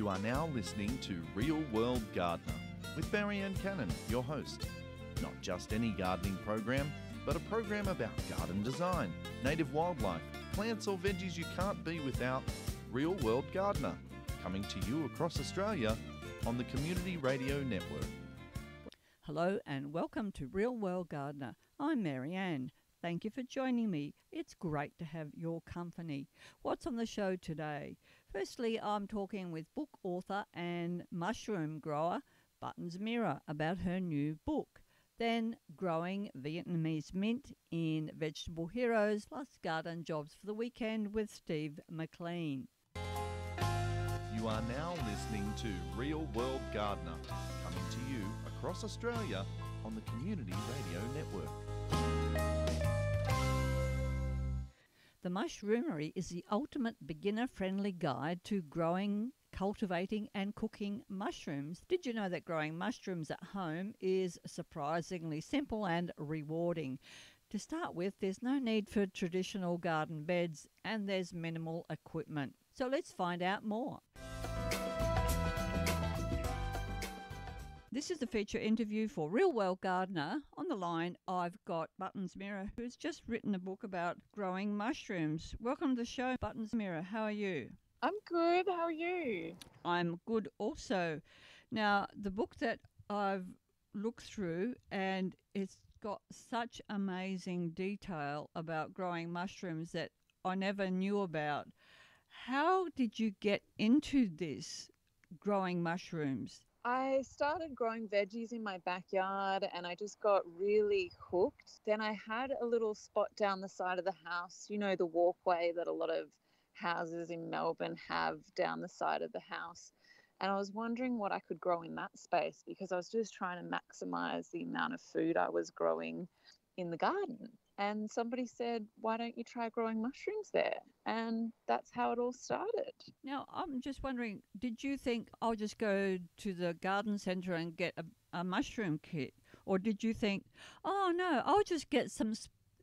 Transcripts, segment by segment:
You are now listening to Real World Gardener with Marianne Cannon, your host. Not just any gardening program, but a program about garden design, native wildlife, plants or veggies you can't be without. Real World Gardener, coming to you across Australia on the Community Radio Network. Hello and welcome to Real World Gardener. I'm Marianne. Thank you for joining me. It's great to have your company. What's on the show today? Firstly, I'm talking with book author and mushroom grower Buttons Mira about her new book. Then growing Vietnamese mint in Vegetable Heroes plus garden jobs for the weekend with Steve McLean. You are now listening to Real World Gardener, coming to you across Australia on the Community Radio Network. The Mushroomery is the ultimate beginner-friendly guide to growing, cultivating and cooking mushrooms. Did you know that growing mushrooms at home is surprisingly simple and rewarding? To start with, there's no need for traditional garden beds and there's minimal equipment. So let's find out more. This is the feature interview for Real World Gardener. On the line, I've got Buttons Mira, who's just written a book about growing mushrooms. Welcome to the show, Buttons Mira. How are you? I'm good. How are you? I'm good also. Now, the book that I've looked through, and it's got such amazing detail about growing mushrooms that I never knew about. How did you get into this, growing mushrooms? I started growing veggies in my backyard and I just got really hooked. Then I had a little spot down the side of the house, you know, the walkway that a lot of houses in Melbourne have down the side of the house. And I was wondering what I could grow in that space because I was just trying to maximize the amount of food I was growing in the garden. And somebody said, why don't you try growing mushrooms there? And that's how it all started. Now, I'm just wondering, did you think I'll just go to the garden centre and get a mushroom kit? Or did you think, oh no, I'll just get some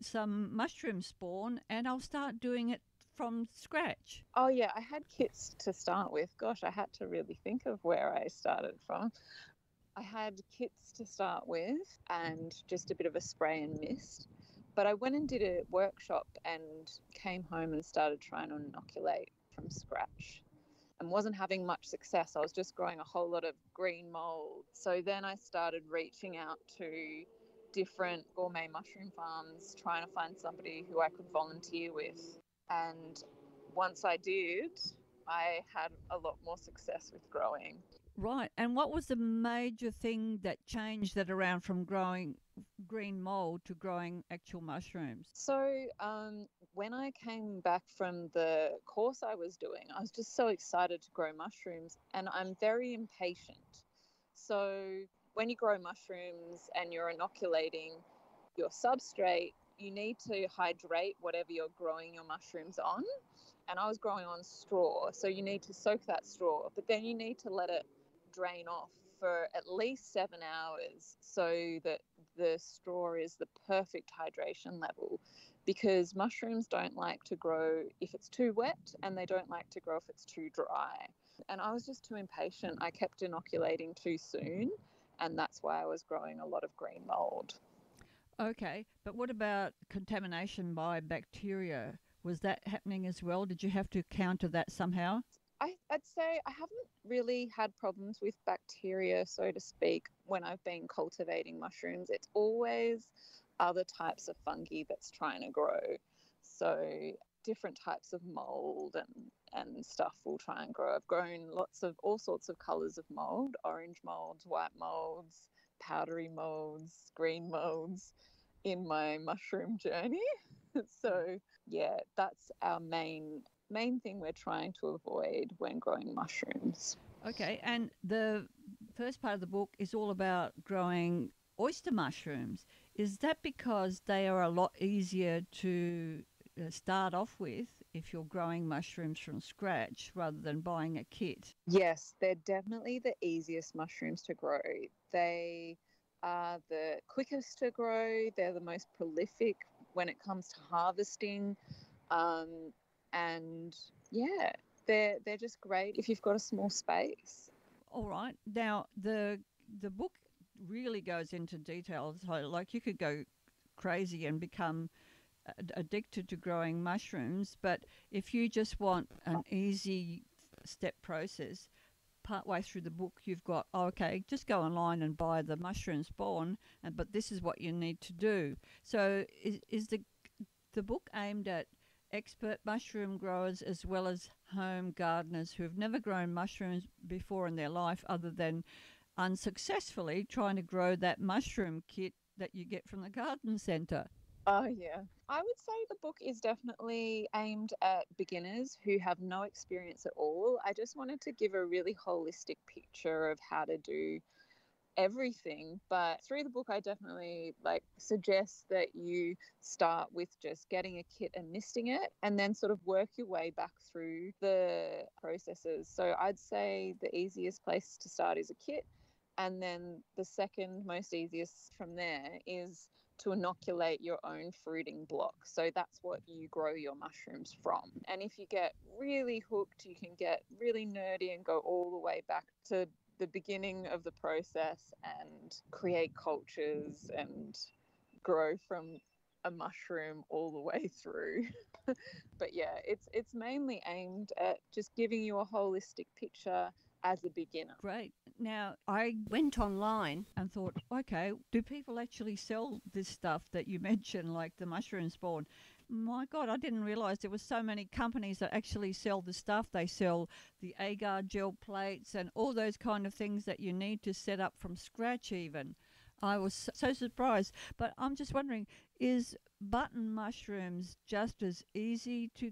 mushroom spawn and I'll start doing it from scratch? Oh yeah, I had kits to start with. Gosh, I had to really think of where I started from. I had kits to start with and just a bit of a spray and mist. But I went and did a workshop and came home and started trying to inoculate from scratch and wasn't having much success. I was just growing a whole lot of green mold. So then I started reaching out to different gourmet mushroom farms, trying to find somebody who I could volunteer with. And once I did, I had a lot more success with growing. Right. And what was the major thing that changed that around from growing green mold to growing actual mushrooms? So when I came back from the course I was doing, I was just so excited to grow mushrooms and I'm very impatient. So when you grow mushrooms and you're inoculating your substrate, you need to hydrate whatever you're growing your mushrooms on. And I was growing on straw, so you need to soak that straw, but then you need to let it drain off for at least 7 hours so that the straw is the perfect hydration level, because mushrooms don't like to grow if it's too wet and they don't like to grow if it's too dry. And I was just too impatient. I kept inoculating too soon, and that's why I was growing a lot of green mold. Okay, but what about contamination by bacteria? Was that happening as well? Did you have to counter that somehow? I'd say I haven't really had problems with bacteria, so to speak, when I've been cultivating mushrooms. It's always other types of fungi that's trying to grow. So different types of mold and stuff will try and grow. I've grown all sorts of colours of mold, orange molds, white molds, powdery molds, green molds in my mushroom journey. So yeah, that's our main thing we're trying to avoid when growing mushrooms. Okay, and the first part of the book is all about growing oyster mushrooms. Is that because they are a lot easier to start off with if you're growing mushrooms from scratch rather than buying a kit? Yes, they're definitely the easiest mushrooms to grow. They are the quickest to grow. They're the most prolific when it comes to harvesting. And yeah, they're just great if you've got a small space. All right. Now, the book really goes into detail. So, like, you could go crazy and become addicted to growing mushrooms, but if you just want an easy step process, partway through the book you've got, oh, okay, just go online and buy the mushroom spawn, but this is what you need to do. So is the book aimed at expert mushroom growers as well as home gardeners who've never grown mushrooms before in their life, other than unsuccessfully trying to grow that mushroom kit that you get from the garden centre? Oh, yeah. I would say the book is definitely aimed at beginners who have no experience at all. I just wanted to give a really holistic picture of how to do everything, but through the book I definitely suggest that you start with just getting a kit and listing it, and then sort of work your way back through the processes. So I'd say the easiest place to start is a kit, and then the second most easiest from there is to inoculate your own fruiting block. So that's what you grow your mushrooms from. And if you get really hooked, you can get really nerdy and go all the way back to the beginning of the process and create cultures and grow from a mushroom all the way through. But yeah, it's mainly aimed at just giving you a holistic picture as a beginner. Great. Now, I went online and thought, okay, do people actually sell this stuff that you mentioned, like the mushroom spawn? My God, I didn't realize there were so many companies that actually sell the stuff. They sell the agar gel plates and all those kind of things that you need to set up from scratch even. I was so surprised. But I'm just wondering, is button mushrooms just as easy to,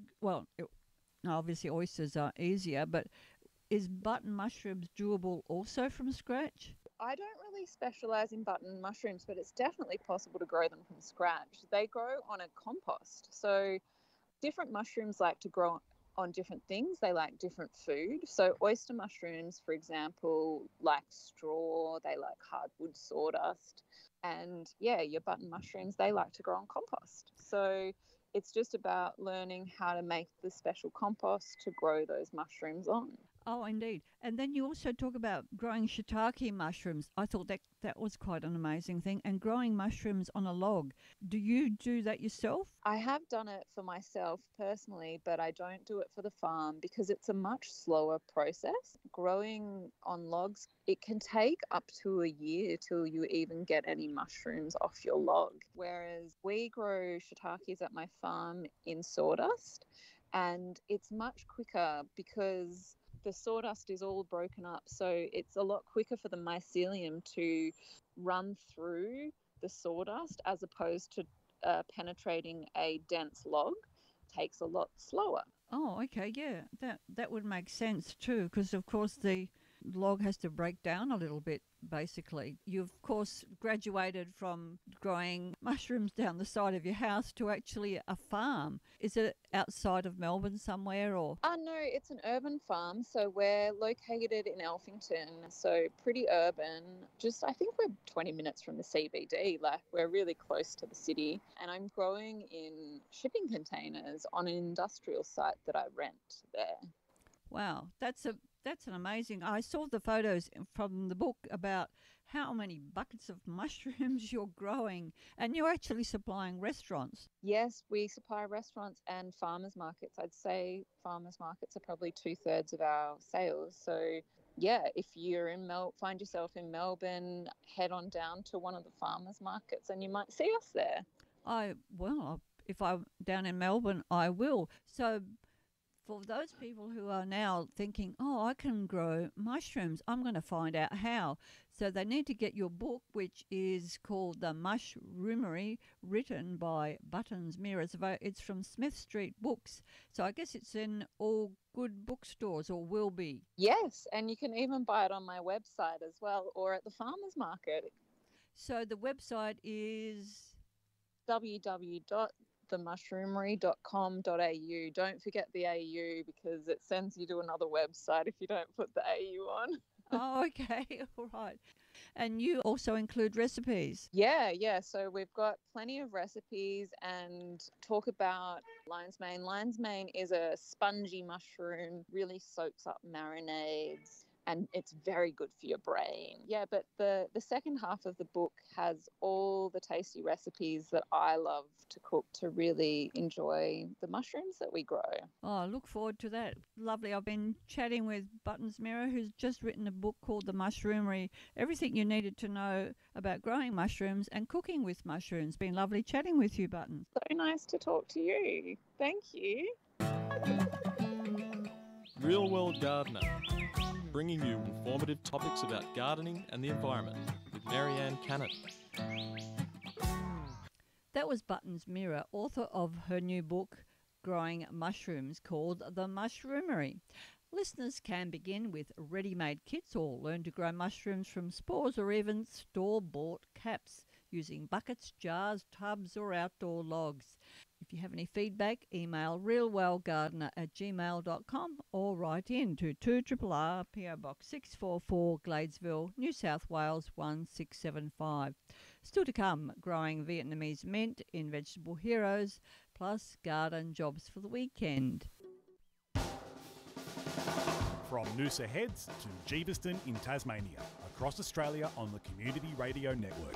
obviously oysters are easier, but is button mushrooms doable also from scratch? I don't really specialize in button mushrooms, but it's definitely possible to grow them from scratch. They grow on a compost. So different mushrooms like to grow on different things. They like different food. So oyster mushrooms, for example, like straw, they like hardwood sawdust. And yeah, your button mushrooms, they like to grow on compost. So it's just about learning how to make the special compost to grow those mushrooms on. Oh, indeed. And then you also talk about growing shiitake mushrooms. I thought that was quite an amazing thing. And growing mushrooms on a log. Do you do that yourself? I have done it for myself personally, but I don't do it for the farm because it's a much slower process. Growing on logs, it can take up to a year till you even get any mushrooms off your log. Whereas we grow shiitakes at my farm in sawdust, and it's much quicker because the sawdust is all broken up, so it's a lot quicker for the mycelium to run through the sawdust as opposed to penetrating a dense log. Takes a lot slower. Oh, okay, yeah, that would make sense too, because of course the log has to break down a little bit, basically. You've, of course, graduated from growing mushrooms down the side of your house to actually a farm. Is it outside of Melbourne somewhere, or? No, it's an urban farm. So we're located in Elphington, so pretty urban. I think we're 20 minutes from the CBD. Like, we're really close to the city. And I'm growing in shipping containers on an industrial site that I rent there. Wow, that's an amazing. I saw the photos from the book about how many buckets of mushrooms you're growing, and you're actually supplying restaurants. Yes, we supply restaurants and farmers markets. I'd say farmers markets are probably 2/3 of our sales. So yeah, if you're find yourself in Melbourne, head on down to one of the farmers markets and you might see us there. If I'm down in Melbourne, I will. So for those people who are now thinking, oh, I can grow mushrooms, I'm going to find out how. So they need to get your book, which is called The Mushroomery, written by Buttons Mirrors. It's from Smith Street Books. So I guess it's in all good bookstores, or will be. Yes, and you can even buy it on my website as well, or at the farmers market. So the website is www.themushroomery.com.au. Don't forget the AU because it sends you to another website if you don't put the AU on. Oh, okay. All right. And you also include recipes. Yeah. So we've got plenty of recipes and talk about lion's mane. Lion's mane is a spongy mushroom, really soaks up marinades, and it's very good for your brain. Yeah, but the second half of the book has all the tasty recipes that I love to cook to really enjoy the mushrooms that we grow. Oh, I look forward to that. Lovely. I've been chatting with Buttons Mirror, who's just written a book called The Mushroomery, everything you needed to know about growing mushrooms and cooking with mushrooms. Been lovely chatting with you, Buttons. So nice to talk to you. Thank you. Real World Gardener, bringing you informative topics about gardening and the environment with Marianne Cannon. That was Buttons Mirror, author of her new book, Growing Mushrooms, called The Mushroomery. Listeners can begin with ready-made kits or learn to grow mushrooms from spores or even store-bought caps using buckets, jars, tubs or outdoor logs. If you have any feedback, email realwellgardener@gmail.com or write in to 2RRR PO Box 644 Gladesville, New South Wales 1675. Still to come, growing Vietnamese mint in Vegetable Heroes, plus garden jobs for the weekend. From Noosa Heads to Jeeveston in Tasmania, across Australia on the Community Radio Network.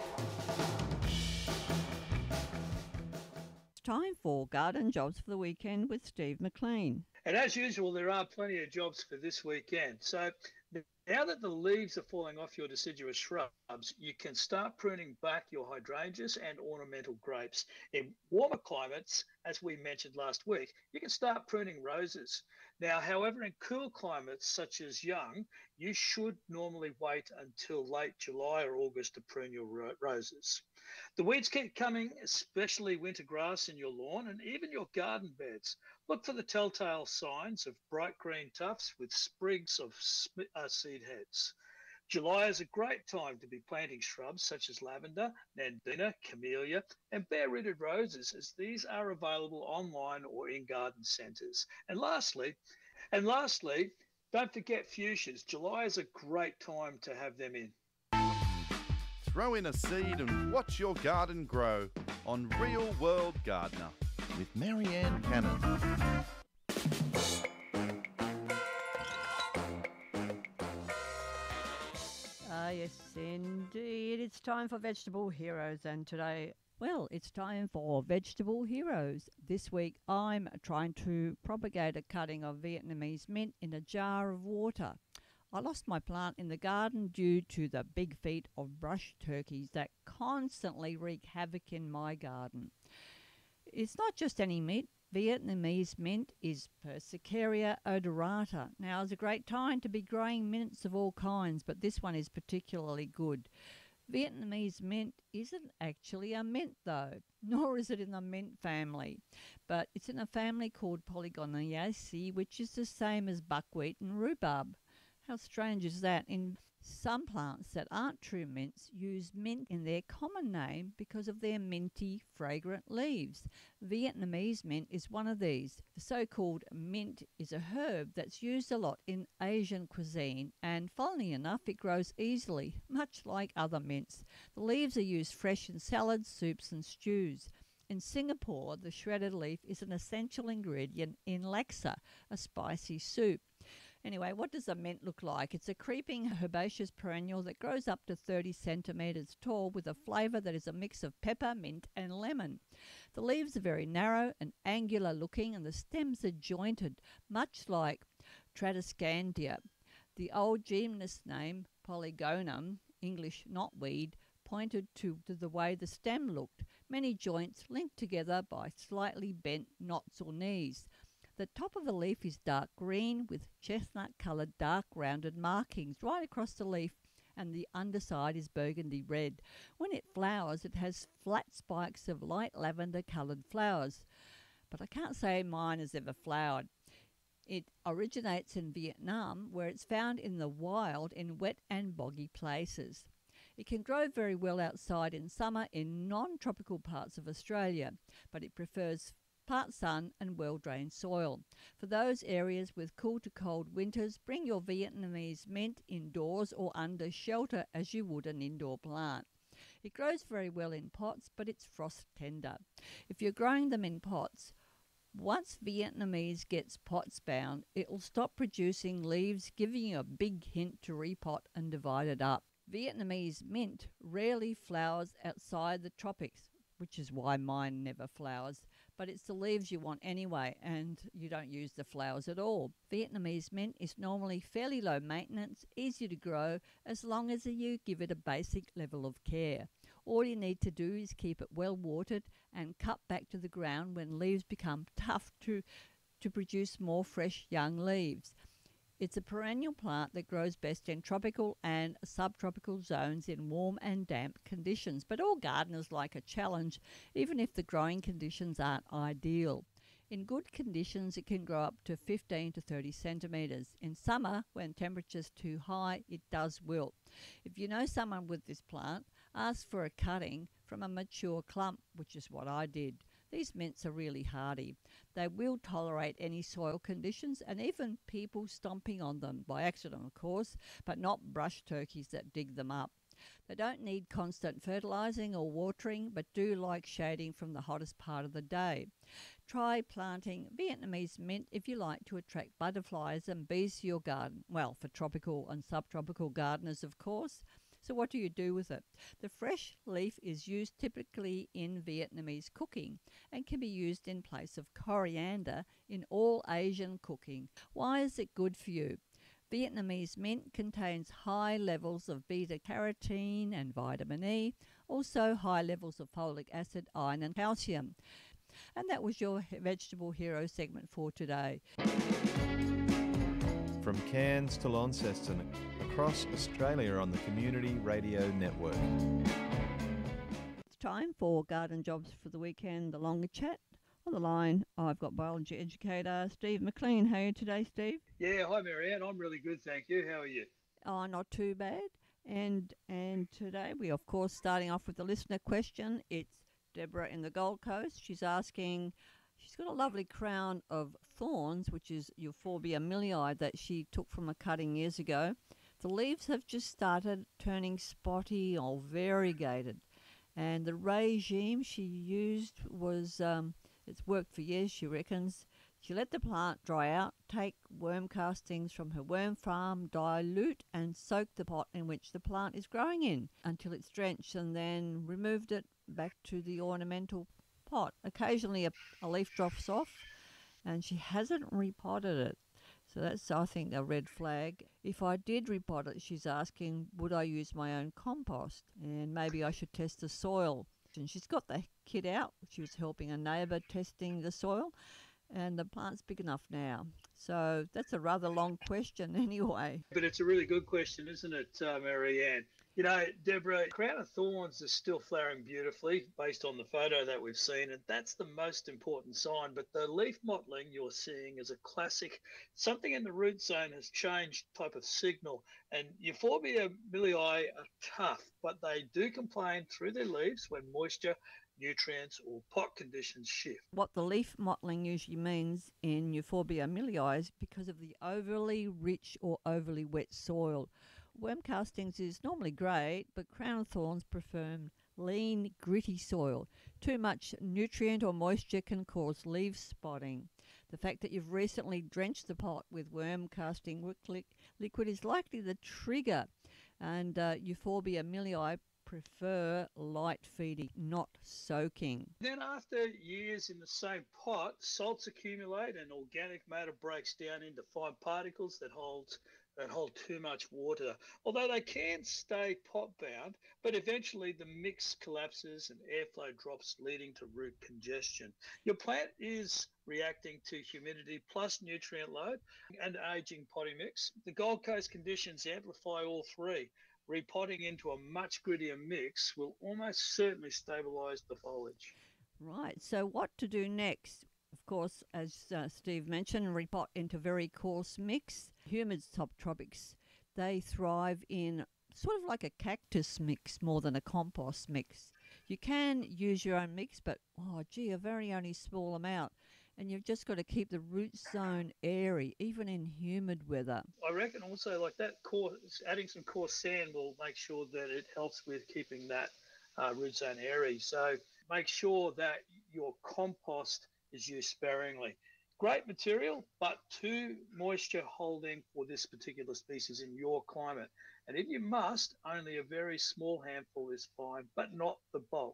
It's time for garden jobs for the weekend with Steve McLean. And as usual, there are plenty of jobs for this weekend. So now that the leaves are falling off your deciduous shrubs, you can start pruning back your hydrangeas and ornamental grapes. In warmer climates, as we mentioned last week, you can start pruning roses. Now, however, in cool climates such as Young, you should normally wait until late July or August to prune your roses. The weeds keep coming, especially winter grass in your lawn and even your garden beds. Look for the telltale signs of bright green tufts with sprigs of seed heads. July is a great time to be planting shrubs such as lavender, nandina, camellia, and bare-rooted roses, as these are available online or in garden centres. And lastly, don't forget fuchsias. July is a great time to have them in. Throw in a seed and watch your garden grow on Real World Gardener with Marianne Cannon. Yes, indeed. It's time for Vegetable Heroes, and today, well, it's time for Vegetable Heroes. This week, I'm trying to propagate a cutting of Vietnamese mint in a jar of water. I lost my plant in the garden due to the big feet of brush turkeys that constantly wreak havoc in my garden. It's not just any mint. Vietnamese mint is Persicaria odorata. Now is a great time to be growing mints of all kinds, but this one is particularly good. Vietnamese mint isn't actually a mint though, nor is it in the mint family, but it's in a family called Polygonaceae, which is the same as buckwheat and rhubarb. How strange is that? In some plants that aren't true mints use mint in their common name because of their minty, fragrant leaves. Vietnamese mint is one of these. The so-called mint is a herb that's used a lot in Asian cuisine, and funnily enough, it grows easily, much like other mints. The leaves are used fresh in salads, soups and stews. In Singapore, the shredded leaf is an essential ingredient in laksa, a spicy soup. Anyway, what does a mint look like? It's a creeping herbaceous perennial that grows up to 30 centimetres tall with a flavour that is a mix of pepper, mint and lemon. The leaves are very narrow and angular looking, and the stems are jointed, much like Tradescantia. The old genus name, Polygonum, English knotweed, pointed to the way the stem looked, many joints linked together by slightly bent knots or knees. The top of the leaf is dark green with chestnut-coloured dark rounded markings right across the leaf, and the underside is burgundy red. When it flowers, it has flat spikes of light lavender-coloured flowers, but I can't say mine has ever flowered. It originates in Vietnam, where it's found in the wild in wet and boggy places. It can grow very well outside in summer in non-tropical parts of Australia, but it prefers part sun and well-drained soil. For those areas with cool to cold winters, bring your Vietnamese mint indoors or under shelter as you would an indoor plant. It grows very well in pots, but it's frost tender. If you're growing them in pots, once Vietnamese gets pots bound, it will stop producing leaves, giving you a big hint to repot and divide it up. Vietnamese mint rarely flowers outside the tropics, which is why mine never flowers, but it's the leaves you want anyway, and you don't use the flowers at all. Vietnamese mint is normally fairly low maintenance, easy to grow, as long as you give it a basic level of care. All you need to do is keep it well watered and cut back to the ground when leaves become tough to produce more fresh young leaves. It's a perennial plant that grows best in tropical and subtropical zones in warm and damp conditions, but all gardeners like a challenge, even if the growing conditions aren't ideal. In good conditions, it can grow up to 15 to 30 centimetres. In summer, when temperature's too high, it does wilt. If you know someone with this plant, ask for a cutting from a mature clump, which is what I did. These mints are really hardy. They will tolerate any soil conditions and even people stomping on them, by accident of course, but not brush turkeys that dig them up. They don't need constant fertilising or watering, but do like shading from the hottest part of the day. Try planting Vietnamese mint if you like to attract butterflies and bees to your garden. Well, for tropical and subtropical gardeners, of course. So what do you do with it? The fresh leaf is used typically in Vietnamese cooking and can be used in place of coriander in all Asian cooking. Why is it good for you? Vietnamese mint contains high levels of beta-carotene and vitamin E, also high levels of folic acid, iron and calcium. And that was your Vegetable Hero segment for today. From Cairns to Launceston, across Australia on the Community Radio Network. It's time for Garden Jobs for the Weekend, the longer chat. On the line, I've got biology educator Steve McLean. How are you today, Steve? Yeah, hi Marianne. I'm really good, thank you. How are you? Oh, not too bad. And today we, of course, starting off with the listener question. It's Deborah in the Gold Coast. She's asking, she's got a lovely crown of thorns, which is Euphorbia millii, that she took from a cutting years ago. The leaves have just started turning spotty or variegated. And the regime she used was... it's worked for years, she reckons. She let the plant dry out, take worm castings from her worm farm, dilute and soak the pot in which the plant is growing in until it's drenched, and then removed it back to the ornamental pot. Occasionally a leaf drops off, and she hasn't repotted it. So that's, I think, a red flag. If I did repot it, she's asking, would I use my own compost? And maybe I should test the soil. And she's got the kit out. She was helping a neighbour testing the soil, and the plant's big enough now. So that's a rather long question anyway. But it's a really good question, isn't it, Marianne? You know, Deborah, Crown of Thorns is still flowering beautifully based on the photo that we've seen, and that's the most important sign. But the leaf mottling you're seeing is a classic, something in the root zone has changed type of signal. And Euphorbia millii are tough, but they do complain through their leaves when moisture, nutrients or pot conditions shift. What the leaf mottling usually means in Euphorbia millii is because of the overly rich or overly wet soil. Worm castings is normally great, but Crown of Thorns prefer lean, gritty soil. Too much nutrient or moisture can cause leaf spotting. The fact that you've recently drenched the pot with worm casting liquid is likely the trigger, and Euphorbia millii prefer light feeding, not soaking. Then after years in the same pot, salts accumulate and organic matter breaks down into fine particles that hold too much water. Although they can stay pot bound, but eventually the mix collapses and airflow drops, leading to root congestion. Your plant is reacting to humidity plus nutrient load and aging potting mix. The Gold Coast conditions amplify all three. Repotting into a much grittier mix will almost certainly stabilise the foliage. Right, so what to do next? Of course, as Steve mentioned, repot into very coarse mix. Humid subtropics, they thrive in sort of like a cactus mix more than a compost mix. You can use your own mix, but, a very only small amount. And you've just got to keep the root zone airy, even in humid weather. I reckon also like that coarse, adding some coarse sand will make sure that it helps with keeping that root zone airy. So make sure that your compost is used sparingly. Great material, but too moisture holding for this particular species in your climate. And if you must, only a very small handful is fine, but not the bulk.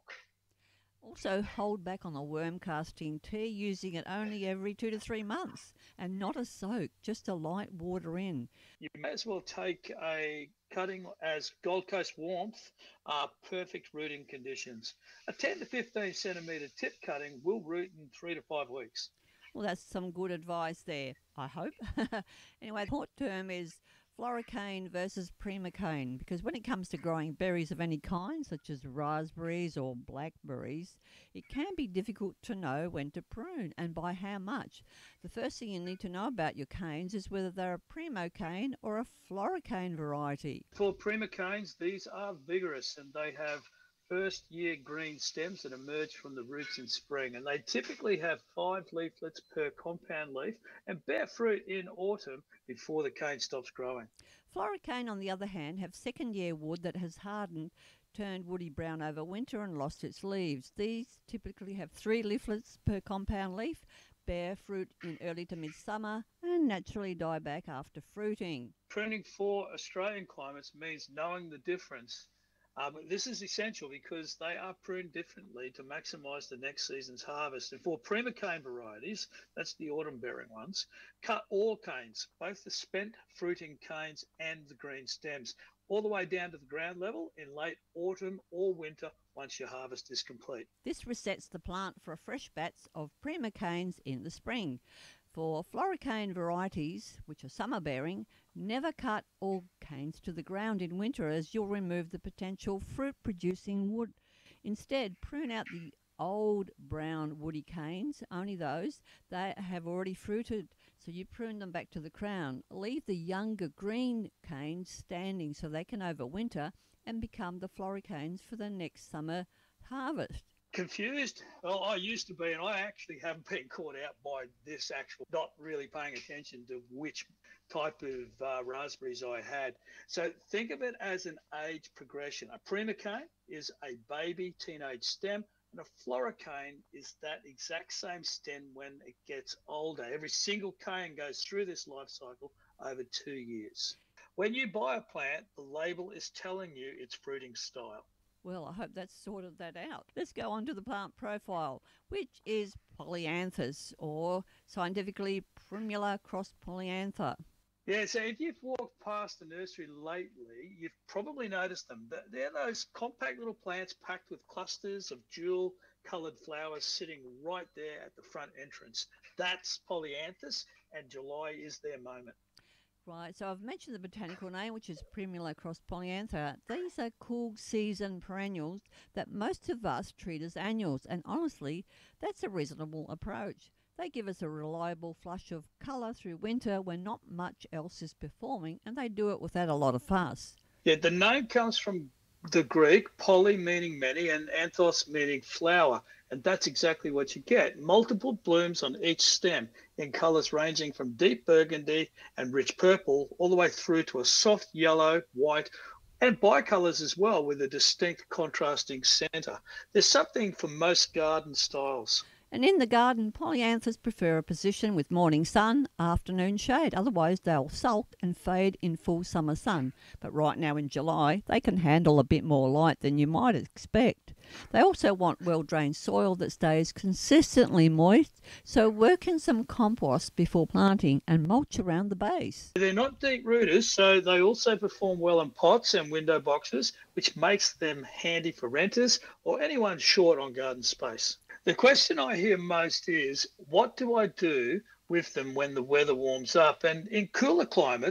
Also, hold back on the worm casting tea, using it only every 2 to 3 months and not a soak, just a light water in. You may as well take a cutting as Gold Coast Warmth are perfect rooting conditions. A 10 to 15 centimetre tip cutting will root in 3 to 5 weeks. Well, that's some good advice there, I hope. Anyway, the short term is Floricane versus Primocane, because when it comes to growing berries of any kind, such as raspberries or blackberries, it can be difficult to know when to prune and by how much. The first thing you need to know about your canes is whether they're a Primocane or a Floricane variety. For Primocanes, these are vigorous and they have first-year green stems that emerge from the roots in spring, and they typically have 5 leaflets per compound leaf and bear fruit in autumn before the cane stops growing. Floricane, on the other hand, have second-year wood that has hardened, turned woody brown over winter and lost its leaves. These typically have 3 leaflets per compound leaf, bear fruit in early to midsummer, and naturally die back after fruiting. Pruning for Australian climates means knowing the difference. This is essential because they are pruned differently to maximise the next season's harvest. And for Primocane varieties, that's the autumn-bearing ones, cut all canes, both the spent fruiting canes and the green stems, all the way down to the ground level in late autumn or winter once your harvest is complete. This resets the plant for a fresh batch of Primocanes in the spring. For Floricane varieties, which are summer-bearing, never cut all canes to the ground in winter, as you'll remove the potential fruit-producing wood. Instead, prune out the old brown woody canes, only those that have already fruited, so you prune them back to the crown. Leave the younger green canes standing so they can overwinter and become the Floricanes for the next summer harvest. Confused? Well, I used to be, and I actually haven't been caught out by this actual not really paying attention to which type of raspberries I had. So think of it as an age progression. A Primocane is a baby teenage stem, and a Floricane is that exact same stem when it gets older. Every single cane goes through this life cycle over 2 years. When you buy a plant, the label is telling you its fruiting style. Well, I hope that's sorted that out. Let's go on to the plant profile, which is Polyanthus, or scientifically Primula cross Polyantha. Yeah, so if you've walked past the nursery lately, you've probably noticed them. They're those compact little plants packed with clusters of jewel-coloured flowers sitting right there at the front entrance. That's Polyanthus, and July is their moment. Right, so I've mentioned the botanical name, which is Primula cross Polyantha. These are cool season perennials that most of us treat as annuals, and honestly, that's a reasonable approach. They give us a reliable flush of colour through winter when not much else is performing, and they do it without a lot of fuss. Yeah, the name comes from the Greek, poly meaning many and anthos meaning flower, and that's exactly what you get. Multiple blooms on each stem in colours ranging from deep burgundy and rich purple all the way through to a soft yellow, white, and bicolours as well, with a distinct contrasting centre. There's something for most garden styles. And in the garden, polyanthus prefer a position with morning sun, afternoon shade. Otherwise, they'll sulk and fade in full summer sun. But right now in July, they can handle a bit more light than you might expect. They also want well-drained soil that stays consistently moist, so work in some compost before planting and mulch around the base. They're not deep rooters, so they also perform well in pots and window boxes, which makes them handy for renters or anyone short on garden space. The question I hear most is, what do I do with them when the weather warms up? And in cooler climates,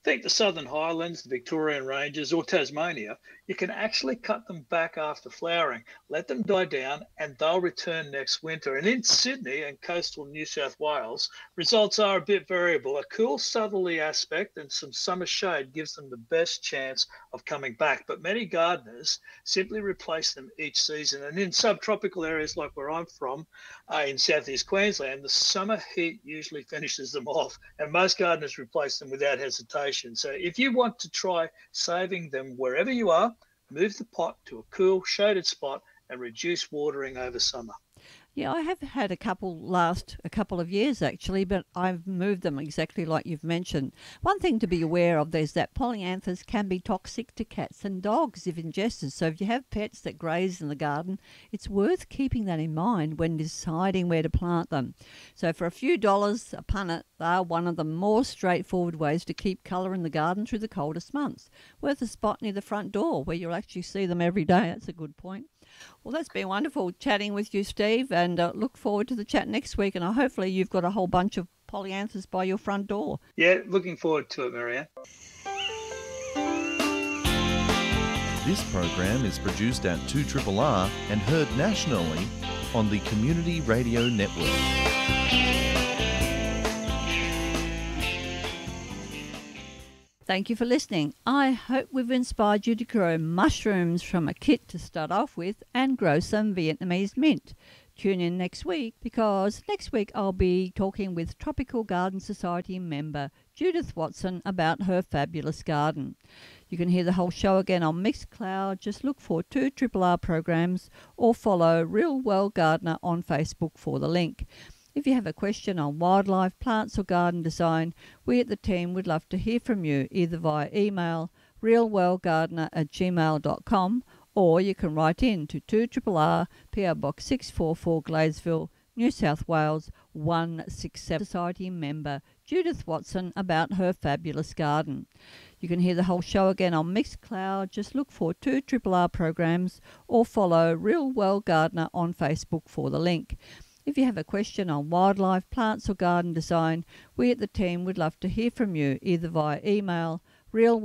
think the Southern Highlands, the Victorian Ranges, or Tasmania, you can actually cut them back after flowering, let them die down, and they'll return next winter. And in Sydney and coastal New South Wales, results are a bit variable. A cool southerly aspect and some summer shade gives them the best chance of coming back. But many gardeners simply replace them each season. And in subtropical areas like where I'm from, in southeast Queensland, the summer heat usually finishes them off, and most gardeners replace them without hesitation. So if you want to try saving them wherever you are, move the pot to a cool, shaded spot and reduce watering over summer. Yeah, I have had a couple of years actually, but I've moved them exactly like you've mentioned. One thing to be aware of is that polyanthus can be toxic to cats and dogs if ingested. So if you have pets that graze in the garden, it's worth keeping that in mind when deciding where to plant them. So for a few dollars a punnet, they are one of the more straightforward ways to keep colour in the garden through the coldest months. Worth a spot near the front door where you'll actually see them every day. That's a good point. Well, that's been wonderful chatting with you, Steve, and look forward to the chat next week. And hopefully you've got a whole bunch of polyanthus by your front door. Yeah, looking forward to it, Marianne. This program is produced at 2RRR and heard nationally on the Community Radio Network. Thank you for listening. I hope we've inspired you to grow mushrooms from a kit to start off with and grow some Vietnamese mint. Tune in next week because next week I'll be talking with Tropical Garden Society member Judith Watson about her fabulous garden. You can hear the whole show again on Mixcloud. Just look for 2RRR programs or follow Real World Gardener on Facebook for the link. If you have a question on wildlife, plants or garden design, we at the team would love to hear from you either via email realworldgardener@gmail.com or you can write in to 2RRR PO Box 644 Gladesville, New South Wales 167. Society member Judith Watson about her fabulous garden. You can hear the whole show again on Mixcloud. Just look for 2RRR programs or follow Real World Gardener on Facebook for the link. If you have a question on wildlife, plants or garden design, we at the team would love to hear from you either via email